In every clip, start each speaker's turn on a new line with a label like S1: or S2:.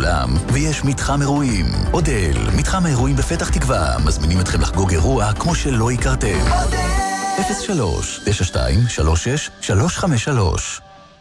S1: האולם, ויש מתחם אירועים. אודל, מתחם האירועים בפתח תקווה, מזמינים אתכם לחגוג אירוע כמו שלא הכרתם. אודל! 03-92-36-353.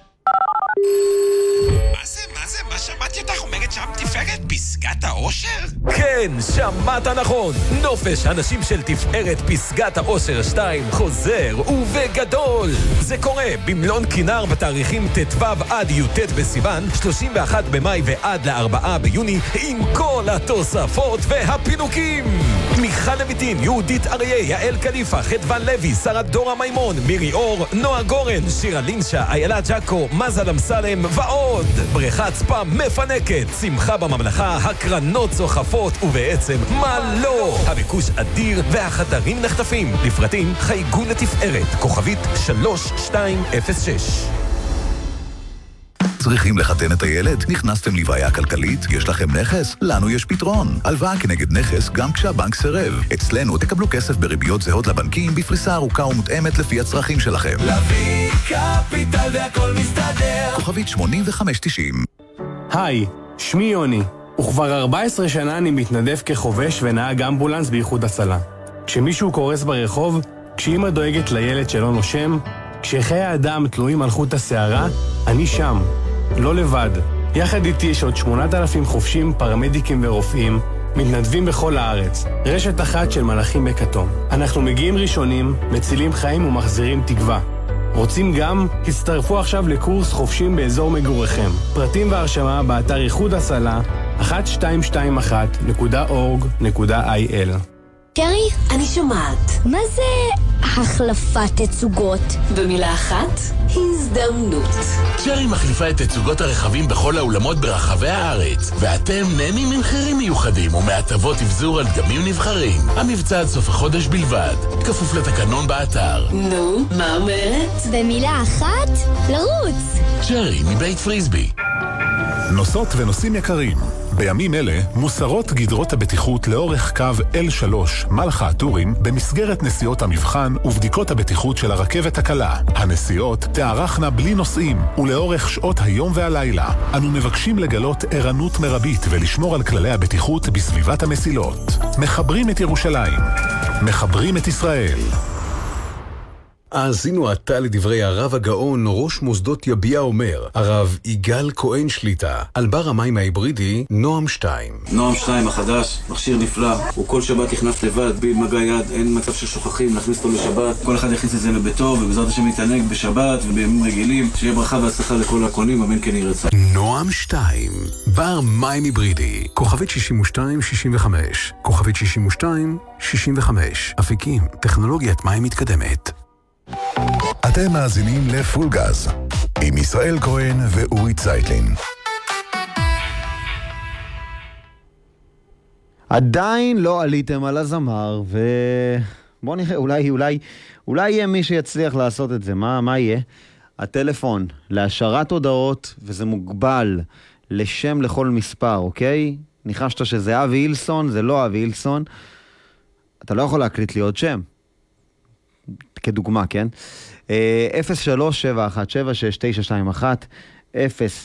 S2: מה שמעתי אותך אומרת שם תפארת פסגת האושר?
S3: כן, שמעת נכון. נופש הנשים של תפארת פסגת האושר 2 חוזר ובגדול. זה קורה במלון כינר בתאריכים ט"ו עד י"ט בסיוון, 31 במאי ועד ל4 ביוני, עם כל התוספות והפינוקים. מיכל לויטין, יהודית אריה, יעל קליפה, חדוון לוי, שרה דורה מימון, מירי אור, נועה גורן, שירה לינשה, איילה ג'קו, מזל אמסלם ועוד. בריכת ספא מפנקת, שמחה בממלכה, הקרנות צוחפות, ובעצם מה לא? הביקוש אדיר והחדרים נחטפים. לפרטים חייגו לתפארת, כוכבית 3206.
S1: צריכים לחתן את הילד? נכנסתם לבעיה כלכלית? יש לכם נכס? לנו יש פתרון. הלוואה כנגד נכס גם כשהבנק סירב. אצלנו תקבלו כסף בריביות זהות לבנקים בפריסה ארוכה ומותאמת לפי הצרכים שלכם.
S4: להביא קפיטל והכל מסתדר.
S1: כוכבית 8590.
S5: היי, שמי יוני, וכבר 14 שנה אני מתנדב כחובש ונהג אמבולנס באיחוד הצלה. כשמישהו קורס ברחוב, כשאמא דואגת לילד שלא נושם, כשחיי האדם תלויים על חוט השערה, אני שם, לא לבד. יחד איתי יש עוד 8,000 חובשים, פרמדיקים ורופאים, מתנדבים בכל הארץ. רשת אחת של מלאכים בכתום. אנחנו מגיעים ראשונים, מצילים חיים ומחזירים תקווה. רוצים גם? הצטרפו עכשיו לקורס חובשים באזור מגוריכם. פרטים והרשמה באתר איחוד הצלה 1221.org.il.
S6: קרי, אני שומעת. מה זה החלפת תצוגות? במילה אחת, הזדמנות.
S2: צ'רי מחליפה את תצוגות הרכבים בכל האולמות ברחבי הארץ, ואתם נהנים ממחירים מיוחדים ומהטבות אבזור על דגמים נבחרים. המבצע עד סוף החודש בלבד, כפוף לתקנון באתר.
S6: נו, מה אומרת? במילה אחת, לרוץ.
S2: צ'רי מבית פריסבי.
S7: נוסעות ונוסעים יקרים, בימים אלה מוסרות גדרות הבטיחות לאורך קו L3 מלחה הטורים במסגרת נסיעות המבחן ובדיקות הבטיחות של הרכבת הקלה. הנסיעות תארכנה בלי נוסעים ולאורך שעות היום והלילה. אנו מבקשים לגלות ערנות מרבית ולשמור על כללי הבטיחות בסביבת המסילות. מחברים את ירושלים, מחברים את ישראל.
S8: האזינו עתה לדברי הרב הגאון ראש מוסדות יביע אומר, הרב יגאל כהן שליטה, על בר המים ההיברידי נועם 2.
S9: נועם 2 החדש, מכשיר נפלא, הוא כל שבת נכנס לבד, בלי מגע יד, אין מצב של שוכחים, נכניס אותו לשבת, כל אחד יכניס את זה לביתו, ובעזרת השם יתענג בשבת ובימים רגילים, שיהיה ברכה והצלחה לכל הקונים, אמן כן יהי רצון.
S8: נועם 2, בר מים היברידי, כוכבית 6265, כוכבית 6265, אפיקים, טכנולוגיית מים מתקדמת.
S1: אתם מאזינים לפול גז עם ישראל כהן ואורי צייטלין.
S10: עדיין לא עליתם על הזמר, ובוא נראה, אולי יהיה מי שיצליח לעשות את זה. מה יהיה? הטלפון להשארת הודעות, וזה מוגבל לשם לכל מספר, אוקיי? ניחשת שזה אבי אילסון, זה לא אבי אילסון. אתה לא יכול להקליט לי עוד שם. כדוגמה, כן? 03-717-6921, 03-717-6921,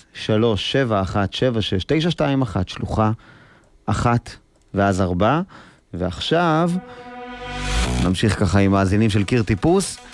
S10: שלוחה 1 ואז 4. ועכשיו נמשיך ככה עם מאזינים של קיר טיפוס.